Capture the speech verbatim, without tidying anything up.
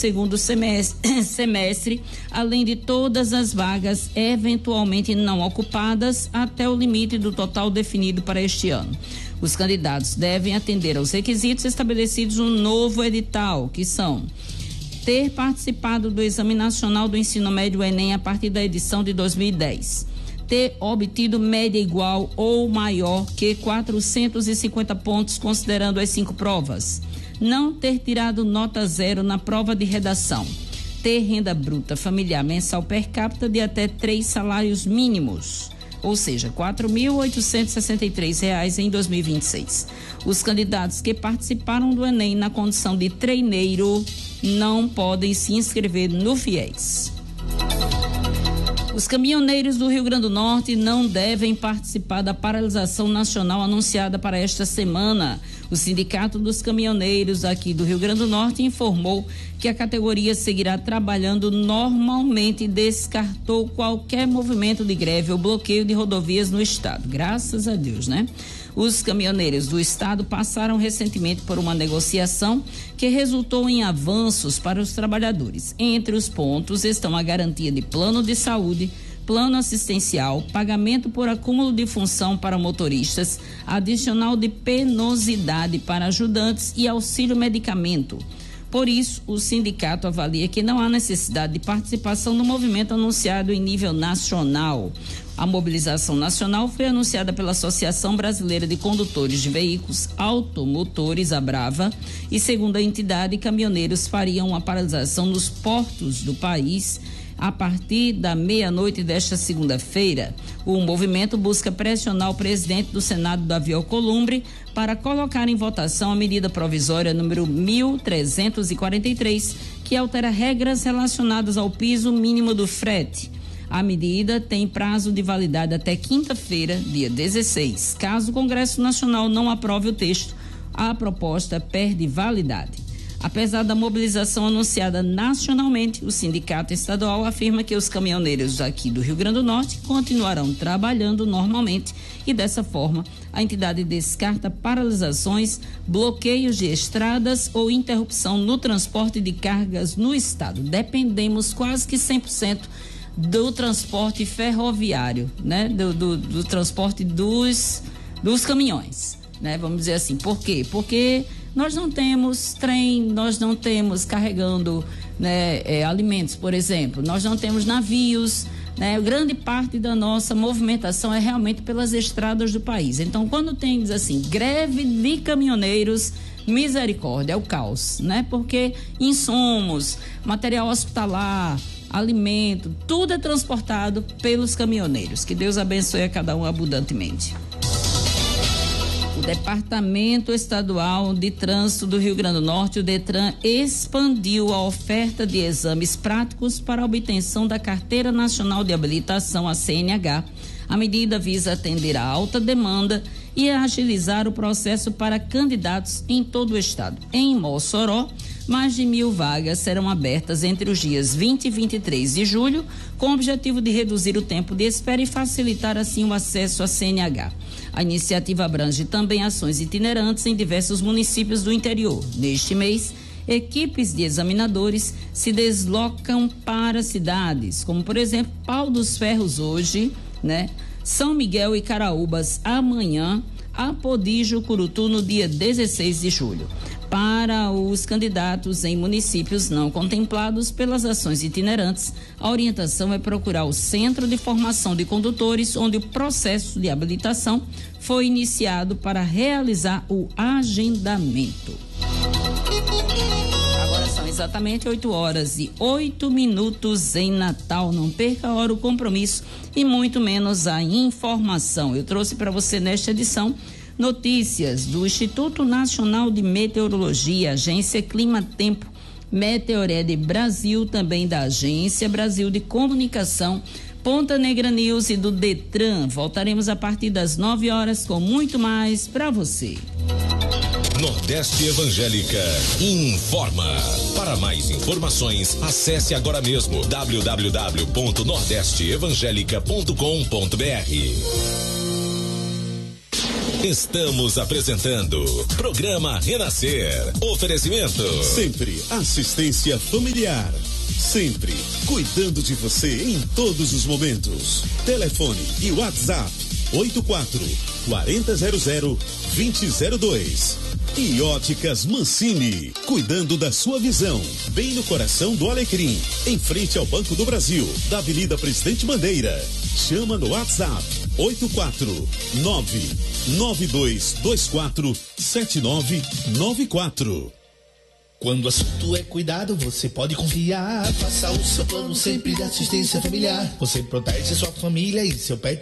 segundo semestre, semestre, além de todas as vagas eventualmente não ocupadas até o limite do total definido para este ano. Os candidatos devem atender aos requisitos estabelecidos no novo edital, que são: ter participado do Exame Nacional do Ensino Médio Enem a partir da edição de dois mil e dez, ter obtido média igual ou maior que quatrocentos e cinquenta pontos considerando as cinco provas, não ter tirado nota zero na prova de redação, ter renda bruta familiar mensal per capita de até três salários mínimos, ou seja, quatro mil oitocentos e sessenta e três reais em dois mil e vinte e seis. Os candidatos que participaram do Enem na condição de treineiro não podem se inscrever no FIES. Os caminhoneiros do Rio Grande do Norte não devem participar da paralisação nacional anunciada para esta semana. O Sindicato dos Caminhoneiros aqui do Rio Grande do Norte informou que a categoria seguirá trabalhando normalmente e descartou qualquer movimento de greve ou bloqueio de rodovias no estado. Graças a Deus, né? Os caminhoneiros do estado passaram recentemente por uma negociação que resultou em avanços para os trabalhadores. Entre os pontos estão a garantia de plano de saúde, plano assistencial, pagamento por acúmulo de função para motoristas, adicional de penosidade para ajudantes e auxílio medicamento. Por isso, o sindicato avalia que não há necessidade de participação no movimento anunciado em nível nacional. A mobilização nacional foi anunciada pela Associação Brasileira de Condutores de Veículos Automotores, a Brava, e segundo a entidade, caminhoneiros fariam uma paralisação nos portos do país a partir da meia-noite desta segunda-feira. O movimento busca pressionar o presidente do Senado, Davi Alcolumbre, para colocar em votação a medida provisória número mil trezentos e quarenta e três, que altera regras relacionadas ao piso mínimo do frete. A medida tem prazo de validade até quinta-feira, dia dezesseis. Caso o Congresso Nacional não aprove o texto, a proposta perde validade. Apesar da mobilização anunciada nacionalmente, o sindicato estadual afirma que os caminhoneiros aqui do Rio Grande do Norte continuarão trabalhando normalmente e, dessa forma, a entidade descarta paralisações, bloqueios de estradas ou interrupção no transporte de cargas no estado. Dependemos quase que cem por cento do transporte ferroviário, né? Do, do, do transporte dos, dos caminhões, né? Vamos dizer assim. Por quê? Porque nós não temos trem, nós não temos carregando, né, é, alimentos, por exemplo. Nós não temos navios, né? Grande parte da nossa movimentação é realmente pelas estradas do país. Então, quando tem, diz assim, greve de caminhoneiros, misericórdia, é o caos, né? Porque insumos, material hospitalar, alimento, tudo é transportado pelos caminhoneiros. Que Deus abençoe a cada um abundantemente. O Departamento Estadual de Trânsito do Rio Grande do Norte, o DETRAN, expandiu a oferta de exames práticos para a obtenção da Carteira Nacional de Habilitação, a C N H. A medida visa atender a alta demanda e agilizar o processo para candidatos em todo o estado. Em Mossoró, mais de mil vagas serão abertas entre os dias vinte e vinte e três de julho, com o objetivo de reduzir o tempo de espera e facilitar assim o acesso à C N H. A iniciativa abrange também ações itinerantes em diversos municípios do interior. Neste mês, equipes de examinadores se deslocam para cidades, como por exemplo, Pau dos Ferros hoje, né? São Miguel e Caraúbas amanhã, Apodi e Jucurutu no dia dezesseis de julho. Para os candidatos em municípios não contemplados pelas ações itinerantes, a orientação é procurar o Centro de Formação de Condutores, onde o processo de habilitação foi iniciado para realizar o agendamento. Agora são exatamente oito horas e oito minutos em Natal. Não perca a hora, o compromisso e muito menos a informação. Eu trouxe para você nesta edição notícias do Instituto Nacional de Meteorologia, Agência Clima Tempo, Meteored Brasil, também da Agência Brasil de Comunicação, Ponta Negra News e do DETRAN. Voltaremos a partir das nove horas com muito mais para você. Nordeste Evangélica informa. Para mais informações, acesse agora mesmo w w w ponto nordeste evangélica ponto com ponto b r. Estamos apresentando Programa Renascer. Oferecimento. Sempre assistência familiar. Sempre cuidando de você em todos os momentos. Telefone e WhatsApp oito quatro quatro zero zero dois zero zero dois. E Óticas Mancini, cuidando da sua visão, bem no coração do Alecrim, em frente ao Banco do Brasil, da Avenida Presidente Bandeira. Chama no WhatsApp oito quatro nove nove dois dois quatro sete nove nove quatro. Quando o assunto é cuidado, você pode confiar. Faça o seu plano sempre de assistência familiar. Você protege sua família e seu pet